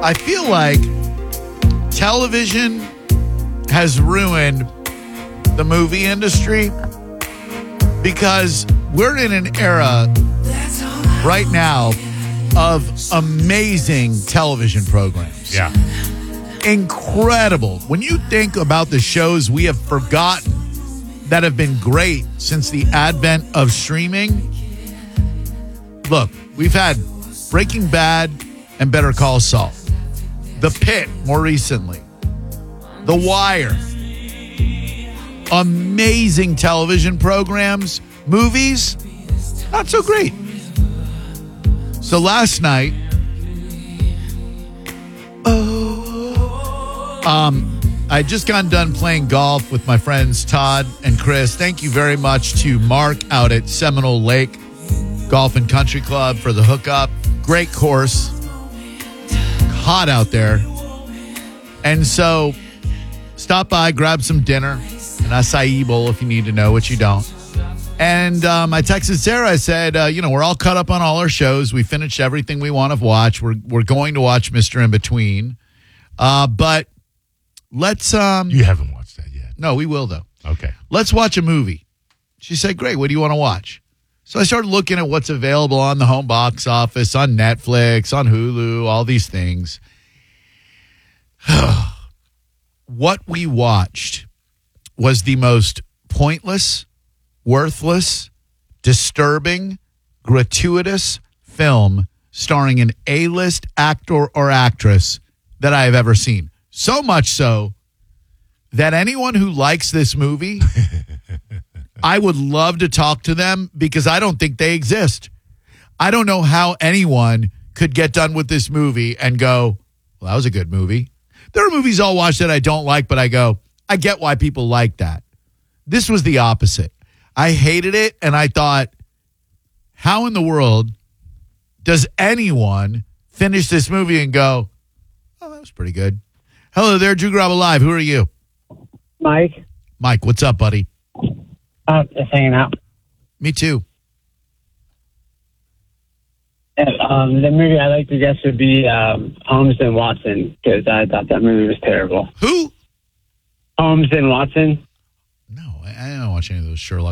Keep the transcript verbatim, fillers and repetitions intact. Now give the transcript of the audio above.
I feel like television has ruined the movie industry because we're in an era right now of amazing television programs. Yeah. Incredible. When you think about the shows we have forgotten that have been great since the advent of streaming, look, we've had Breaking Bad and Better Call Saul, The Pitt more recently, The Wire, amazing television programs, movies, not so great. So last night, oh, um, I just got done playing golf with my friends Todd and Chris. Thank you very much to Mark out at Seminole Lake Golf and Country Club for the hookup. Great course. Hot out there. And so stop by, grab some dinner, an acai bowl if you need to know, which you don't. And um, I texted Sarah. I said, uh, you know, we're all caught up on all our shows. We finished everything we want to watch. We're we're going to watch Mister In Between. Uh, but let's... Um, You haven't watched that yet. No, we will, though. Okay. Let's watch a movie. She said, great. What do you want to watch? So I started looking at what's available on the home box office, on Netflix, on Hulu, all these things. What we watched was the most pointless, worthless, disturbing, gratuitous film starring an A-list actor or actress that I have ever seen. So much so that anyone who likes this movie, I would love to talk to them because I don't think they exist. I don't know how anyone could get done with this movie and go, well, that was a good movie. There are movies I'll watch that I don't like, but I go, I get why people like that. This was the opposite. I hated it, and I thought, how in the world does anyone finish this movie and go, oh, that was pretty good? Hello there, Drew Grab Alive. Who are you? Mike. Mike, what's up, buddy? Uh, just hanging out. Me too. And, um, the movie I like to guess would be um, Holmes and Watson, because I thought that movie was terrible. Who? Holmes and Watson. No, I, I don't watch any of those Sherlock